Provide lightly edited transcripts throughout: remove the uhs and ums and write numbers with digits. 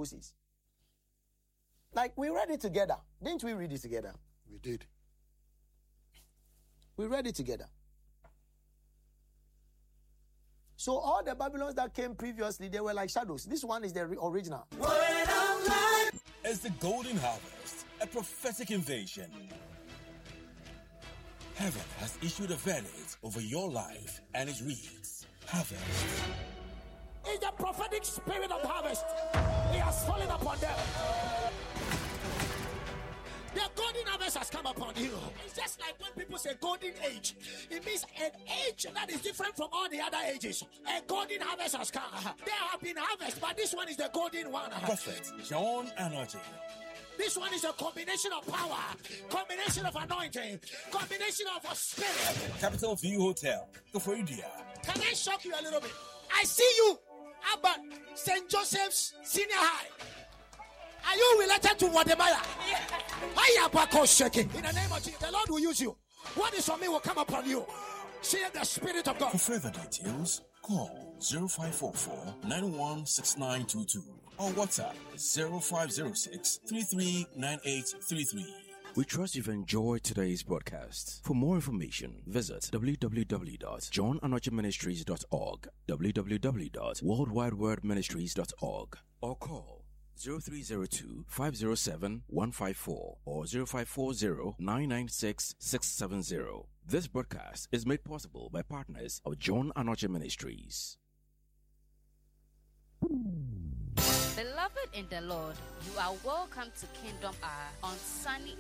Bible says. Like, we read it together. Didn't we read it together? We did. We read it together. So all the Babylons that came previously, they were like shadows. This one is the original. It's the golden harvest, a prophetic invasion. Heaven has issued a verdict over your life, and it reads, harvest. It's the prophetic spirit of harvest. He has fallen upon them. The golden harvest has come upon you. It's just like when people say golden age. It means an age that is different from all the other ages. A golden harvest has come. There have been harvests, but this one is the golden one. Prophet John Anoche. This one is a combination of power, combination of anointing, combination of a spirit. Capital View Hotel, Koforidua. Can I shock you a little bit? I see you about St. Joseph's Senior High. Are you related to Wademaya? I am back shaking. In the name of Jesus, the Lord will use you. What is on me will come upon you. See the Spirit of God. For further details, call 0544 916922 or WhatsApp 0506 339833. We trust you've enjoyed today's broadcast. For more information, visit www.johnanocheministries.org, www.worldwidewordministries.org, or call 0302-507-154 or 0540-996-670. This broadcast is made possible by partners of John Anoche Ministries. Beloved in the Lord, you are welcome to Kingdom Hour on Sunny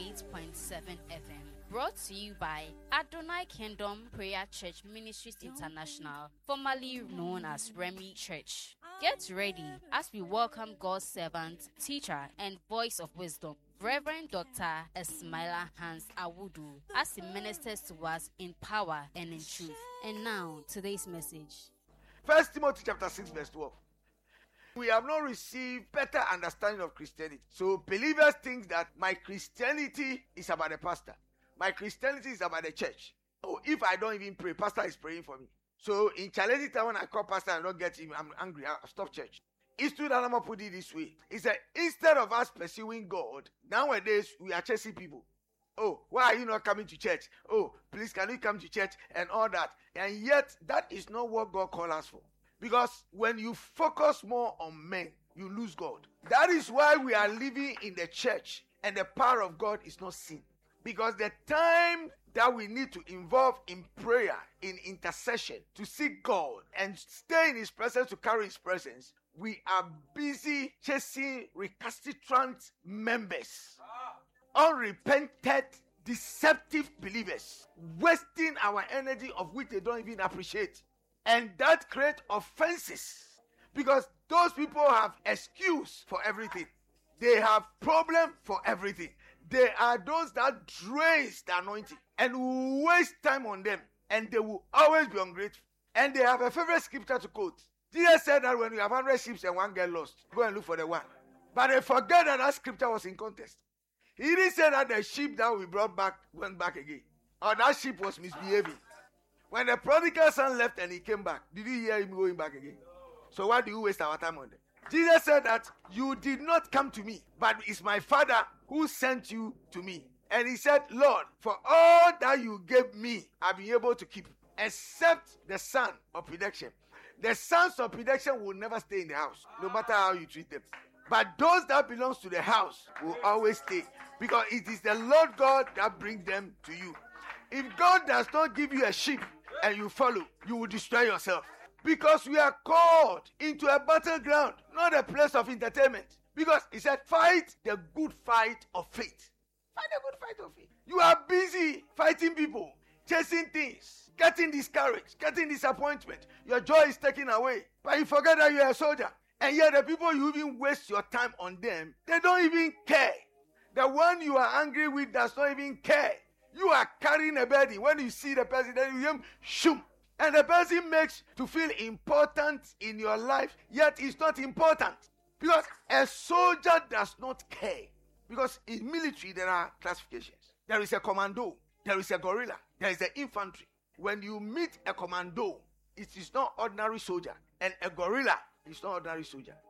88.7 FM. Brought to you by Adonai Kingdom Prayer Church Ministries International, formerly known as Remy Church. Get ready as we welcome God's servant, teacher, and voice of wisdom, Reverend Dr. Esmaila Hans Awudu, as he ministers to us in power and in truth. And now, today's message. 1 Timothy chapter 6 verse 12. We have not received better understanding of Christianity. So believers think that my Christianity is about the pastor. My Christianity is about the church. Oh, if I don't even pray, pastor is praying for me. So in challenging time when I call pastor and don't get him, I'm angry. I'll stop church. It's true that I'm going to put it this way. It's that instead of us pursuing God, nowadays we are chasing people. Oh, why are you not coming to church? Oh, please, can you come to church? And all that. And yet, that is not what God called us for. Because when you focus more on men, you lose God. That is why we are living in the church and the power of God is not seen. Because the time that we need to involve in prayer, in intercession, to seek God and stay in His presence, to carry His presence, we are busy chasing recalcitrant members, unrepented, deceptive believers, wasting our energy of which they don't even appreciate. And that creates offenses because those people have excuse for everything. They have problem for everything. They are those that drains the anointing and waste time on them. And they will always be ungrateful. And they have a favorite scripture to quote. Jesus said that when you have 100 sheep and one get lost, go and look for the one. But they forget that that scripture was in contest. He didn't say that the sheep that we brought back went back again. Or that sheep was misbehaving. When the prodigal son left and he came back, did you hear him going back again? So why do you waste our time on them? Jesus said that you did not come to me, but it's my Father who sent you to me. And he said, Lord, for all that you gave me, I've been able to keep, except the son of prediction. The sons of prediction will never stay in the house, no matter how you treat them. But those that belongs to the house will always stay, because it is the Lord God that brings them to you. If God does not give you a sheep and you follow, you will destroy yourself. Because we are called into a battleground, not a place of entertainment. Because he said, fight the good fight of faith. Fight the good fight of faith. You are busy fighting people, chasing things, getting discouraged, getting disappointment. Your joy is taken away. But you forget that you are a soldier. And yet the people you even waste your time on them, they don't even care. The one you are angry with does not even care. You are carrying a burden. When you see the person, then you hear him, shoom. And the person makes to feel important in your life, yet it's not important. Because a soldier does not care. Because in military, there are classifications. There is a commando. There is a guerrilla. There is an infantry. When you meet a commando, it is not ordinary soldier. And a guerrilla is not ordinary soldier.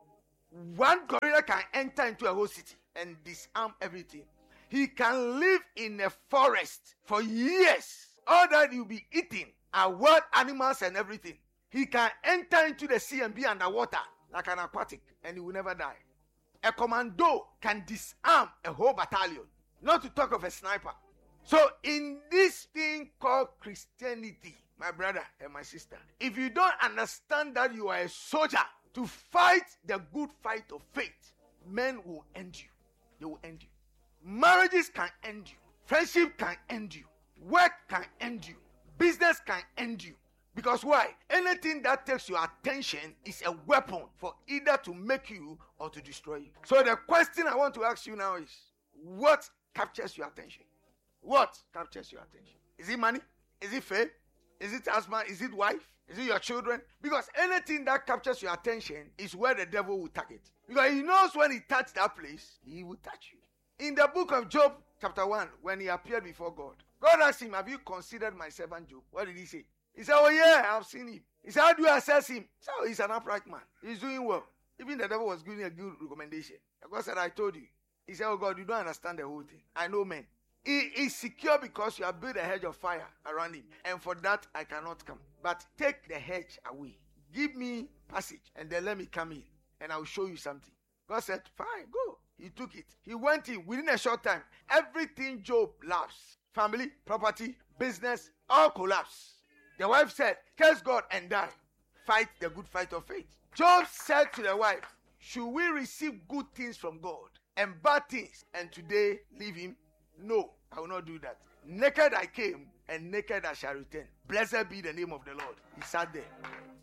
One gorilla can enter into a whole city and disarm everything. He can live in a forest for years. All that you'll be eating are wild animals and everything. He can enter into the sea and be underwater like an aquatic, and he will never die. A commando can disarm a whole battalion, not to talk of a sniper. So in this thing called Christianity, my brother and my sister, if you don't understand that you are a soldier to fight the good fight of faith, men will end you. They will end you. Marriages can end you. Friendship can end you. Work can end you. Business can end you. Because why? Anything that takes your attention is a weapon for either to make you or to destroy you. So the question I want to ask you now is, what captures your attention? What captures your attention? Is it money? Is it fame? Is it husband? Is it wife? Is it your children? Because anything that captures your attention is where the devil will target. Because he knows when he touches that place, he will touch you. In the book of Job, chapter 1, when he appeared before God, God asked him, have you considered my servant Job? What did he say? He said, oh yeah, I've seen him. He said, how do you assess him? He said, oh, he's an upright man. He's doing well. Even the devil was giving a good recommendation. God said, I told you. He said, oh God, you don't understand the whole thing. I know men. He is secure because you have built a hedge of fire around him. And for that, I cannot come. But take the hedge away. Give me passage and then let me come in. And I will show you something. God said, fine, go. He took it. He went in within a short time. Everything Job loves. Family, property, business, all collapsed. The wife said, curse God and die. Fight the good fight of faith. Job said to the wife, should we receive good things from God and bad things and today leave him? No, I will not do that. Naked I came and naked I shall return. Blessed be the name of the Lord. He sat there.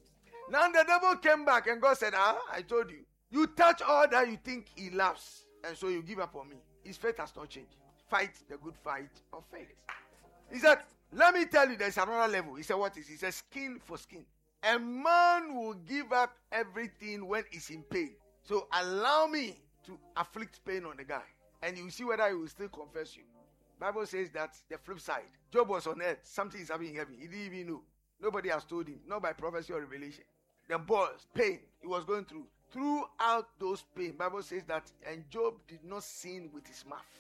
Now the devil came back and God said, I told you. You touch all that you think he loves and so you give up on me. His faith has not changed. Fight the good fight of faith. He said, let me tell you, there's another level. He said, what is it? He said, skin for skin. A man will give up everything when he's in pain. So allow me to afflict pain on the guy. And you see whether he will still confess you. Bible says that the flip side. Job was on earth. Something is happening in heaven. He didn't even know. Nobody has told him. Not by prophecy or revelation. The boils, pain he was going through. Throughout those pain, Bible says that, and Job did not sin with his mouth.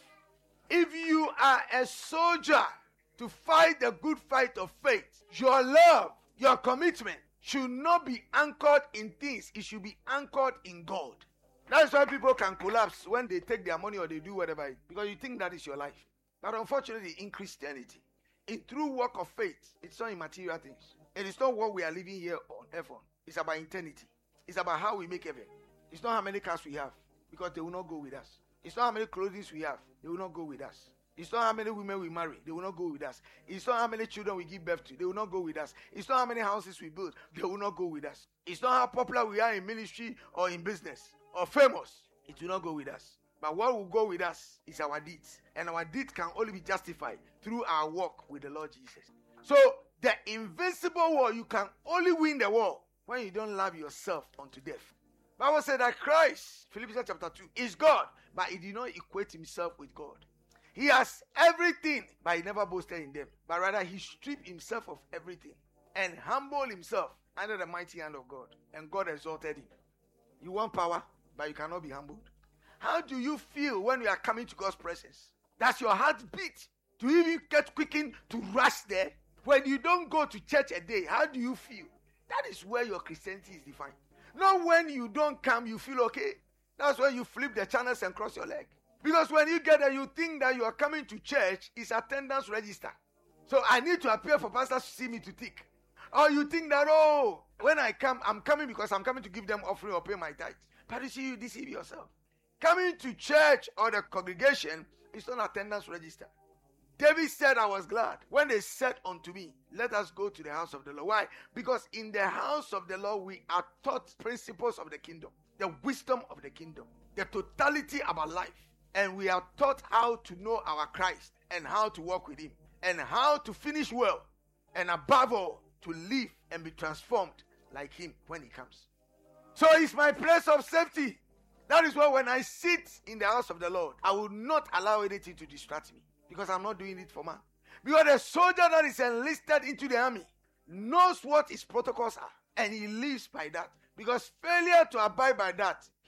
If you are a soldier to fight the good fight of faith, your love, your commitment should not be anchored in things. It should be anchored in God. That's why people can collapse when they take their money or they do whatever, because you think that is your life. But unfortunately, in Christianity, in true work of faith, it's not in material things. It is not what we are living here on earth on. It's about eternity. It's about how we make heaven. It's not how many cars we have, because they will not go with us. It's not how many clothing we have. They will not go with us. It's not how many women we marry. They will not go with us. It's not how many children we give birth to. They will not go with us. It's not how many houses we build. They will not go with us. It's not how popular we are in ministry or in business or famous. It will not go with us. But what will go with us is our deeds. And our deeds can only be justified through our walk with the Lord Jesus. So the invincible war, you can only win the war when you don't love yourself unto death. Bible said that Christ, Philippians chapter 2, is God, but he did not equate himself with God. He has everything, but he never boasted in them. But rather, he stripped himself of everything and humbled himself under the mighty hand of God. And God exalted him. You want power, but you cannot be humbled. How do you feel when you are coming to God's presence? Does your heart beat to even get quickened to rush there? When you don't go to church a day, how do you feel? That is where your Christianity is defined. Not when you don't come, you feel okay. That's when you flip the channels and cross your leg. Because when you get there, you think that you are coming to church is attendance register. So I need to appear for pastors to see me to tick. Or you think that, oh, when I come, I'm coming because I'm coming to give them offering or pay my tithe. But you see, you deceive yourself. Coming to church or the congregation is not attendance register. David said, I was glad when they said unto me, let us go to the house of the Lord. Why? Because in the house of the Lord, we are taught principles of the kingdom, the wisdom of the kingdom, the totality about life. And we are taught how to know our Christ and how to walk with him and how to finish well. And above all, to live and be transformed like him when he comes. So it's my place of safety. That is why when I sit in the house of the Lord, I will not allow anything to distract me. Because I'm not doing it for man. Because the soldier that is enlisted into the army knows what his protocols are. And he lives by that. Because failure to abide by that,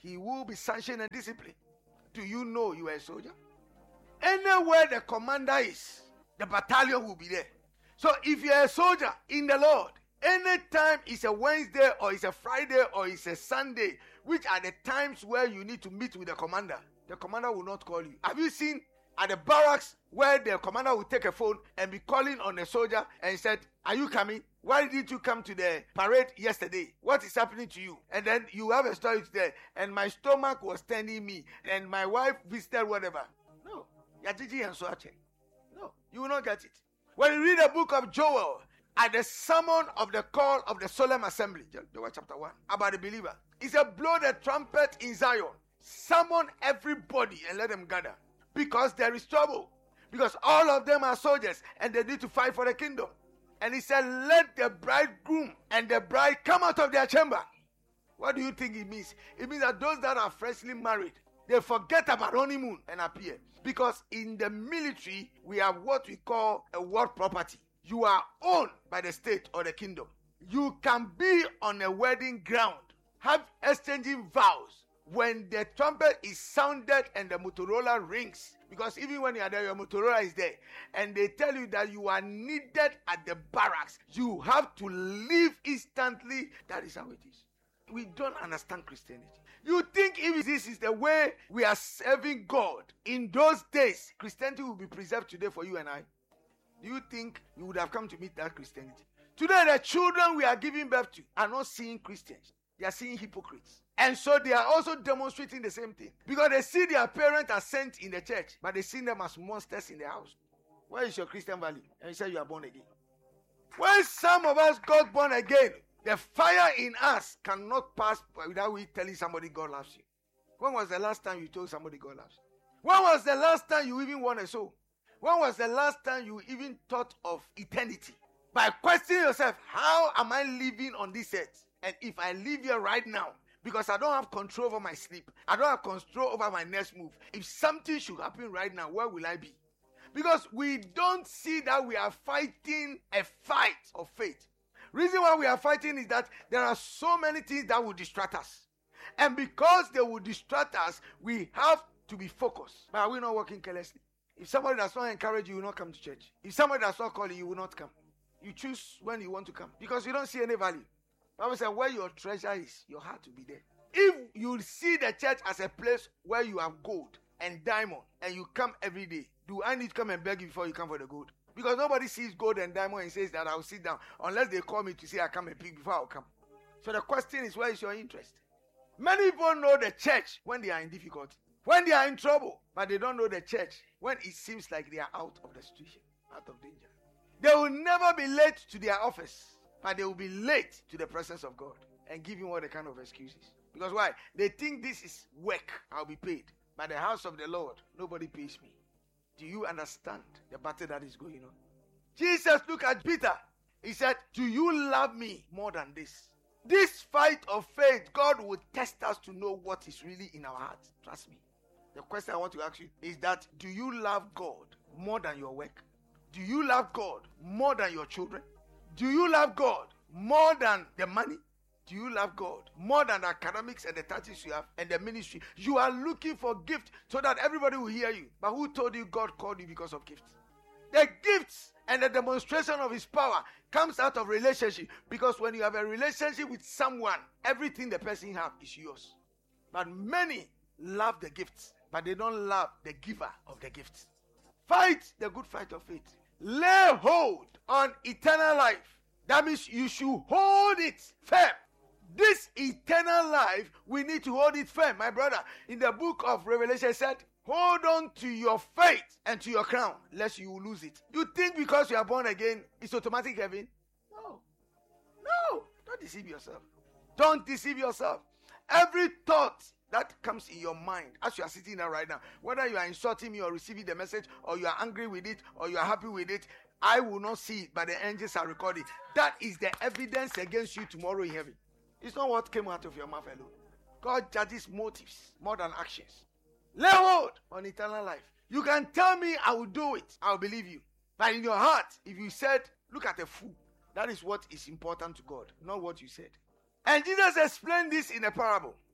he will be sanctioned and disciplined. Do you know you are a soldier? Anywhere the commander is, the battalion will be there. So if you are a soldier in the Lord, anytime it's a Wednesday or it's a Friday or it's a Sunday, which are the times where you need to meet with the commander will not call you. Have you seen at the barracks where the commander will take a phone and be calling on a soldier and said, are you coming? Why didn't you come to the parade yesterday? What is happening to you? And then you have a story today. And my stomach was telling me, and my wife visited whatever. No. No, you will not get it. When you read the book of Joel, at the summon of the call of the solemn assembly, Joel chapter 1, about the believer, he said, blow the trumpet in Zion. Summon everybody and let them gather. Because there is trouble. Because all of them are soldiers and they need to fight for the kingdom. And he said, let the bridegroom and the bride come out of their chamber. What do you think it means? It means that those that are freshly married, they forget about honeymoon and appear. Because in the military, we have what we call a ward property. You are owned by the state or the kingdom. You can be on a wedding ground, have exchanging vows. When the trumpet is sounded and the Motorola rings, because even when you are there, your Motorola is there, and they tell you that you are needed at the barracks, you have to leave instantly. That is how it is. We don't understand Christianity. You think if this is the way we are serving God, in those days, Christianity will be preserved today for you and I? Do you think you would have come to meet that Christianity? Today, the children we are giving birth to are not seeing Christians. They are seeing hypocrites. And so they are also demonstrating the same thing. Because they see their parents are sent in the church, but they see them as monsters in the house. Where is your Christian value? And you say you are born again. When some of us got born again, the fire in us cannot pass without we telling somebody God loves you. When was the last time you told somebody God loves you? When was the last time you even won a soul? When was the last time you even thought of eternity? By questioning yourself, how am I living on this earth? And if I live here right now, because I don't have control over my sleep, I don't have control over my next move, if something should happen right now, where will I be? Because we don't see that we are fighting a fight of faith. Reason why we are fighting is that there are so many things that will distract us. And because they will distract us, we have to be focused. But are we not working carelessly? If somebody does not encourage you, you will not come to church. If somebody does not call you, you will not come. You choose when you want to come because you don't see any value. Bible says where your treasure is, your heart will be there. If you see the church as a place where you have gold and diamond and you come every day, do I need to come and beg you before you come for the gold? Because nobody sees gold and diamond and says that I'll sit down unless they call me to say I come and pick before I'll come. So the question is, where is your interest? Many people know the church when they are in difficulty, when they are in trouble, but they don't know the church when it seems like they are out of the situation, out of danger. They will never be late to their office, but they will be late to the presence of God and give him all the kind of excuses. Because why? They think this is work, I'll be paid. But the house of the Lord, nobody pays me. Do you understand the battle that is going on? Jesus looked at Peter. He said, do you love me more than this? This fight of faith, God will test us to know what is really in our hearts. Trust me. The question I want to ask you is that, do you love God more than your work? Do you love God more than your children? Do you love God more than the money? Do you love God more than the academics and the titles you have and the ministry? You are looking for gifts so that everybody will hear you. But who told you God called you because of gifts? The gifts and the demonstration of his power comes out of relationship. Because when you have a relationship with someone, everything the person has is yours. But many love the gifts, but they don't love the giver of the gifts. Fight the good fight of faith. Lay hold on eternal life. That means you should hold it firm. This eternal life, we need to hold it firm. My brother, in the book of Revelation said, hold on to your faith and to your crown, lest you lose it. You think because you are born again, it's automatic heaven? No. Don't deceive yourself. Don't deceive yourself. Every thought that comes in your mind as you are sitting there right now, whether you are insulting me or receiving the message, or you are angry with it, or you are happy with it, I will not see it, but the angels are recording. That is the evidence against you tomorrow in heaven. It's not what came out of your mouth alone. God judges motives more than actions. Lay hold on eternal life. You can tell me I will do it. I will believe you. But in your heart, if you said, look at a fool, that is what is important to God, not what you said. And Jesus explained this in a parable.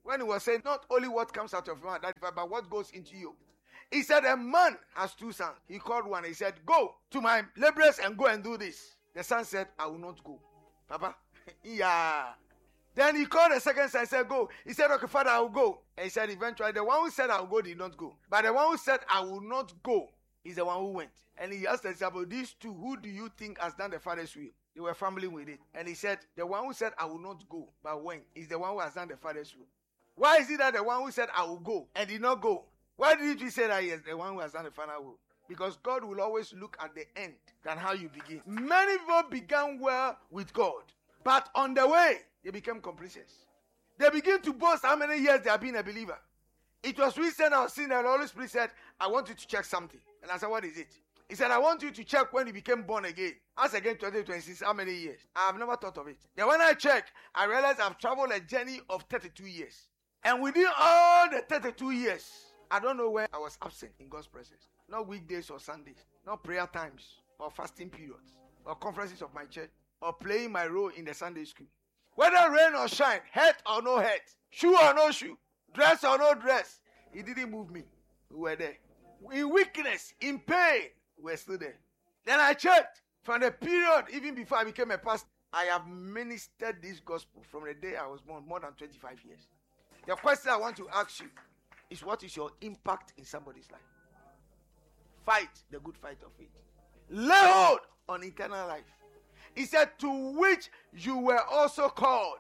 when he was saying not only what comes out of your mouth, but what goes into you. He said, a man has 2 sons. He called one. He said, go to my laborers and go and do this. The son said, I will not go. Papa, yeah. Then he called the second son and said, go. He said, okay, father, I will go. And he said, eventually, the one who said, I will go did not go. But the one who said, I will not go is the one who went. And he asked the disciple, these 2, who do you think has done the father's will? They were fumbling with it. And he said, the one who said, I will not go, but went, is the one who has done the father's will. Why is it that the one who said, I will go, and did not go? Why did you say that? Yes, the one who has done the final will. Because God will always look at the end than how you begin. Many people began well with God, but on the way, they became complacent. They begin to boast how many years they have been a believer. It was recent I was seeing that the Holy Spirit said, I want you to check something. And I said, what is it? He said, I want you to check when you became born again. As again, 2026, how many years? I have never thought of it. Then when I checked, I realized I've traveled a journey of 32 years. And within all the 32 years, I don't know when I was absent in God's presence. Not weekdays or Sundays, not prayer times or fasting periods or conferences of my church or playing my role in the Sunday school. Whether rain or shine, hat or no hat, shoe or no shoe, dress or no dress, it didn't move me. We were there. In weakness, in pain, we were still there. Then I checked from the period even before I became a pastor. I have ministered this gospel from the day I was born, more than 25 years. The question I want to ask you is, what is your impact in somebody's life? Fight the good fight of faith. Lay hold on eternal life. He said, to which you were also called.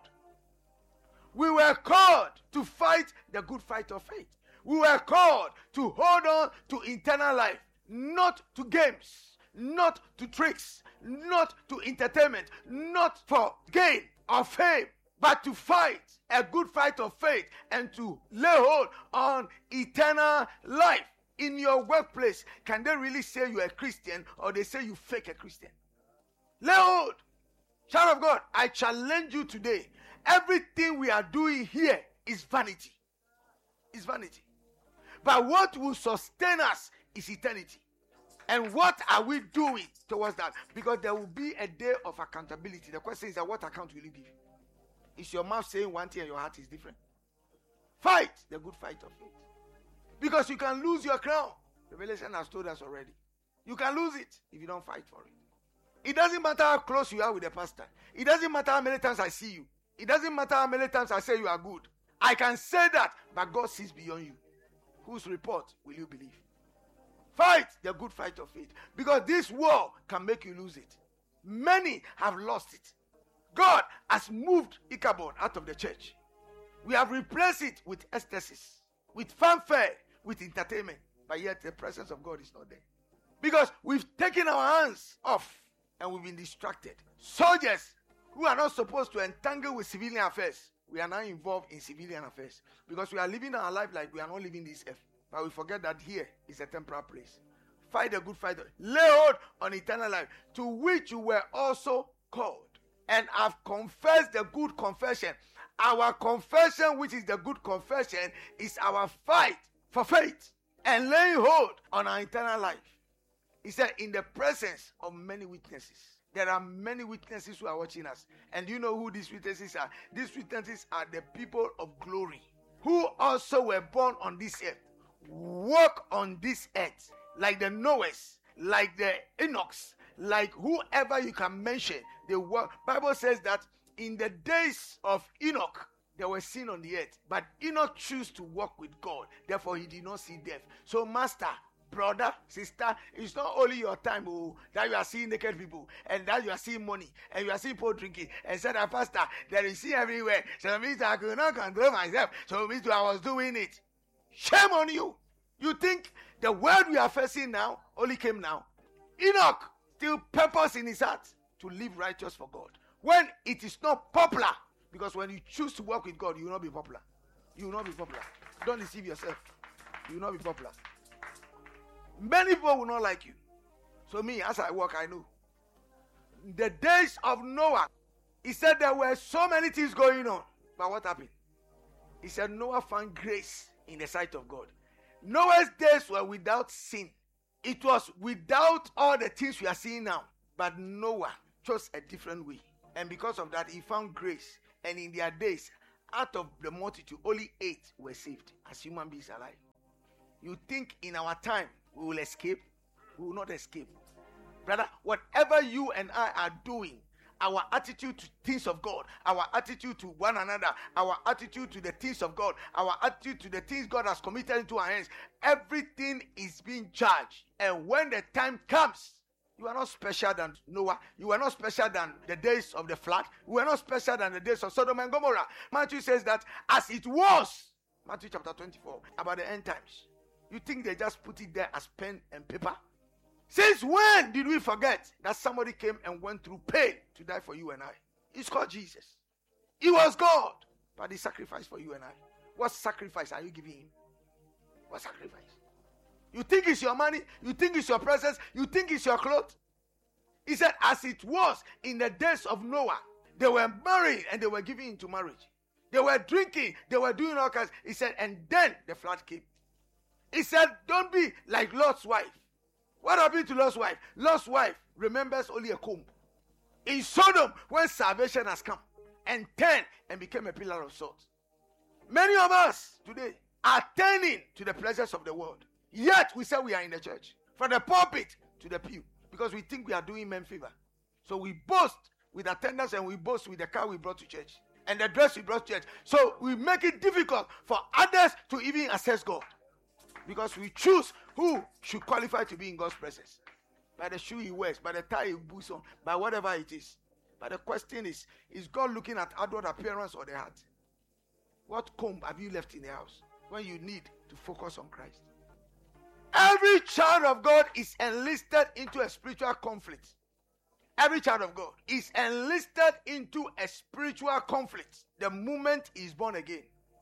We were called to fight the good fight of faith. We were called to hold on to eternal life, not to games, not to tricks, not to entertainment, not for gain or fame, but to fight a good fight of faith and to lay hold on eternal life. In your workplace, can they really say you're a Christian, or they say you fake a Christian? Lay hold. Child of God, I challenge you today. Everything we are doing here is vanity. It's vanity. But what will sustain us is eternity. And what are we doing towards that? Because there will be a day of accountability. The question is that what account will you give? Is your mouth saying one thing and your heart is different? Fight the good fight of faith. Because you can lose your crown. Revelation has told us already. You can lose it if you don't fight for it. It doesn't matter how close you are with the pastor. It doesn't matter how many times I see you. It doesn't matter how many times I say you are good. I can say that, but God sees beyond you. Whose report will you believe? Fight the good fight of faith. Because this war can make you lose it. Many have lost it. God has moved Ichabod out of the church. We have replaced it with ecstasies, with fanfare, with entertainment. But yet the presence of God is not there. Because we've taken our hands off and we've been distracted. Soldiers who are not supposed to entangle with civilian affairs, we are now involved in civilian affairs. Because we are living our life like we are not living this earth. But we forget that here is a temporal place. Fight the good fight. Lay hold on eternal life, to which you were also called. And have confessed the good confession. Our confession, which is the good confession, is our fight for faith and laying hold on our eternal life. He said, in the presence of many witnesses. There are many witnesses who are watching us. And do you know who these witnesses are? These witnesses are the people of glory, who also were born on this earth, walk on this earth, like the Noahs, like the Enochs, like whoever you can mention. The Bible says that in the days of Enoch, there was sin on the earth, but Enoch chose to walk with God. Therefore, he did not see death. So, master, brother, sister, it's not only your time that you are seeing naked people, and that you are seeing money, and you are seeing people drinking, and said, pastor, there is sin everywhere. So it means I could not control myself. So it means I was doing it. Shame on you. You think the world we are facing now only came now? Enoch still purpose in his heart to live righteous for God. When it is not popular, because when you choose to work with God, you will not be popular. You will not be popular. Don't deceive yourself. You will not be popular. Many people will not like you. So me, as I work, I know. The days of Noah, he said there were so many things going on. But what happened? He said Noah found grace in the sight of God. Noah's days were without sin. It was without all the things we are seeing now. But Noah chose a different way. And because of that, he found grace. And in their days, out of the multitude, only 8 were saved as human beings alive. You think in our time we will escape? We will not escape. Brother, whatever you and I are doing, our attitude to things of God, our attitude to one another, our attitude to the things of God, our attitude to the things God has committed into our hands, everything is being judged. And when the time comes, you are not special than Noah. You are not special than the days of the flood. You are not special than the days of Sodom and Gomorrah. Matthew says that as it was, Matthew chapter 24, about the end times. You think they just put it there as pen and paper? Since when did we forget that somebody came and went through pain to die for you and I? It's called Jesus. He was God, but he sacrificed for you and I. What sacrifice are you giving him? What sacrifice? You think it's your money? You think it's your presence? You think it's your clothes? He said, as it was in the days of Noah, they were married and they were giving into marriage. They were drinking. They were doing all kinds. He said, and then the flood came. He said, don't be like Lot's wife. What happened to Lot's wife? Lot's wife remembers only a comb. In Sodom, when salvation has come and turned and became a pillar of salt. Many of us today are turning to the pleasures of the world. Yet we say we are in the church. From the pulpit to the pew. Because we think we are doing men favor. So we boast with attendance and we boast with the car we brought to church. And the dress we brought to church. So we make it difficult for others to even access God. Because we choose who should qualify to be in God's presence. By the shoe he wears, by the tie he puts on, by whatever it is. But the question is God looking at outward appearance or the heart? What comb have you left in the house when you need to focus on Christ? Every child of God is enlisted into a spiritual conflict. Every child of God is enlisted into a spiritual conflict the moment he is born again.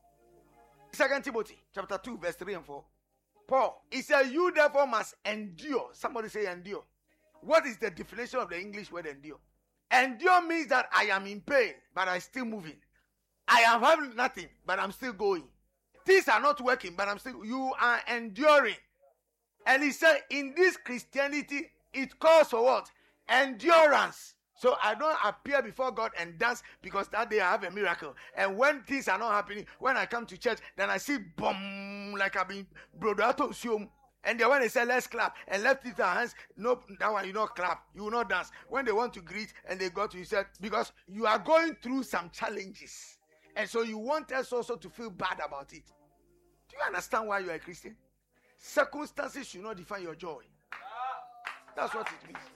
2 Timothy chapter 2 verse 3 and 4. Paul, he said, you therefore must endure. Somebody say endure. What is the definition of the English word endure? Endure means that I am in pain, but I'm still moving. I am having nothing, but I'm still going. Things are not working, but you are enduring. And he said, in this Christianity, it calls for what? Endurance. So I don't appear before God and dance because that day I have a miracle. And when things are not happening, when I come to church, then I see boom, like I've been brought out of Zoom. And then when they say let's clap and left it their hands, nope, that one you not clap, you will not dance. When they want to greet and they go to you, said because you are going through some challenges, and so you want us also to feel bad about it. Do you understand why you are a Christian? Circumstances should not define your joy. That's what it means.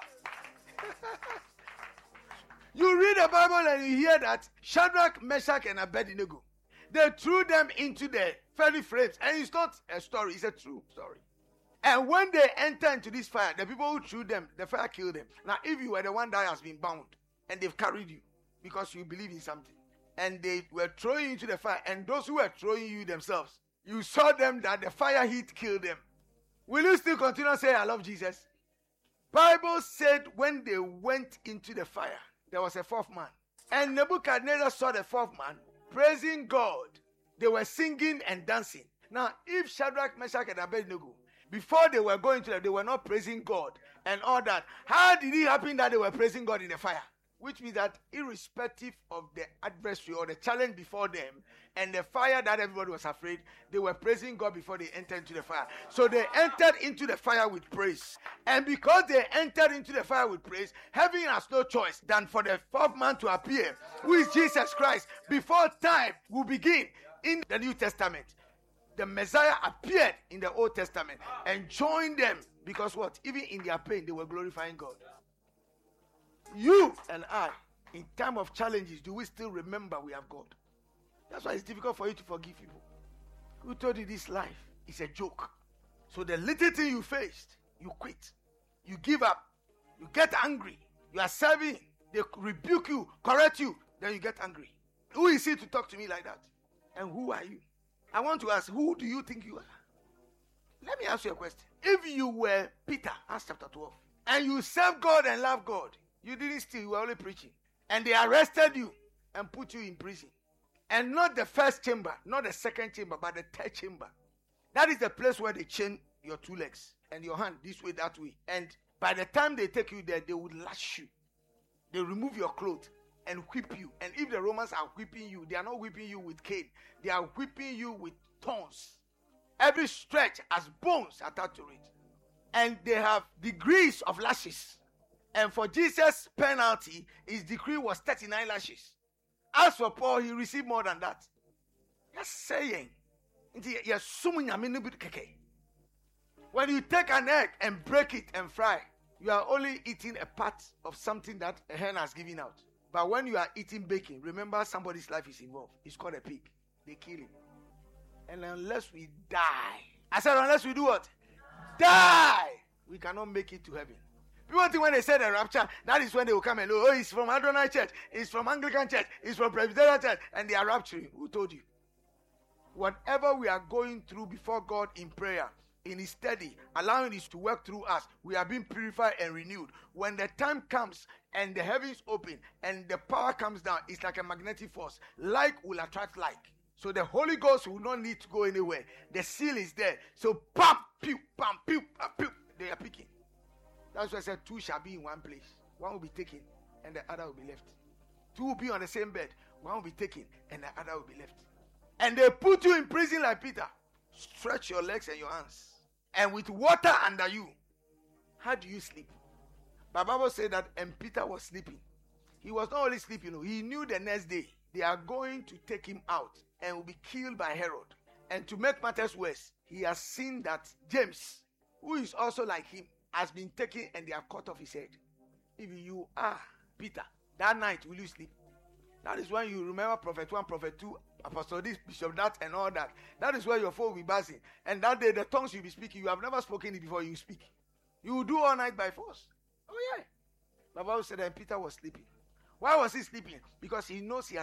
You read the Bible and you hear that Shadrach, Meshach, and Abednego, they threw them into the fiery flames. And it's not a story, it's a true story. And when they enter into this fire, the people who threw them, the fire killed them. Now, if you were the one that has been bound and they've carried you because you believe in something, and they were throwing you into the fire, and those who were throwing you themselves, you saw them that the fire heat killed them. Will you still continue to say, I love Jesus? Bible said when they went into the fire, there was a fourth man. And Nebuchadnezzar saw the fourth man praising God. They were singing and dancing. Now, if Shadrach, Meshach, and Abednego, before they were going to them, they were not praising God and all that, how did it happen that they were praising God in the fire? Which means that irrespective of the adversary or the challenge before them and the fire that everybody was afraid, they were praising God before they entered into the fire. So they entered into the fire with praise. And because they entered into the fire with praise, heaven has no choice than for the fourth man to appear, who is Jesus Christ, before time will begin in the New Testament. The Messiah appeared in the Old Testament and joined them because what? Even in their pain, they were glorifying God. You and I, in time of challenges, do we still remember we have God? That's why it's difficult for you to forgive people. Who told you this life is a joke? So the little thing you faced, you quit. You give up. You get angry. You are serving. They rebuke you, correct you. Then you get angry. Who is he to talk to me like that? And who are you? I want to ask, who do you think you are? Let me ask you a question. If you were Peter, Acts chapter 12, and you serve God and love God, you didn't steal, you were only preaching. And they arrested you and put you in prison. And not the first chamber, not the second chamber, but the third chamber. That is the place where they chain your two legs and your hand this way, that way. And by the time they take you there, they would lash you. They remove your clothes and whip you. And if the Romans are whipping you, they are not whipping you with cane. They are whipping you with thorns. Every stretch has bones attached to it. And they have degrees of lashes. And for Jesus' penalty, his decree was 39 lashes. As for Paul, he received more than that. Just saying. When you take an egg and break it and fry, you are only eating a part of something that a hen has given out. But when you are eating bacon, remember somebody's life is involved. It's called a pig. They kill him. And unless we die, I said unless we do what? Die! We cannot make it to heaven. People think when they say the rapture, that is when they will come and oh, it's from Adonai Church, it's from Anglican Church, it's from Presbyterian Church, and they are rapturing. Who told you? Whatever we are going through before God in prayer, in his study, allowing it to work through us, we are being purified and renewed. When the time comes and the heavens open and the power comes down, it's like a magnetic force. Like will attract like. So the Holy Ghost will not need to go anywhere. The seal is there. So pam, pew, pam, pew, pam, pew. They are picking. That's why I said two shall be in one place. One will be taken and the other will be left. Two will be on the same bed. One will be taken and the other will be left. And they put you in prison like Peter. Stretch your legs and your hands. And with water under you. How do you sleep? The Bible said that and Peter was sleeping. He was not only sleeping, he knew the next day they are going to take him out and will be killed by Herod. And to make matters worse, he has seen that James, who is also like him, has been taken and they have cut off his head. If you are Peter, that night will you sleep? That is when you remember Prophet 1, Prophet 2, Apostle this, Bishop that, and all that. That is where your phone will be buzzing. And that day, the tongues you'll be speaking, you have never spoken it before you speak. You will do all night by force. Oh, yeah. The Bible said that Peter was sleeping. Why was he sleeping? Because he knows he has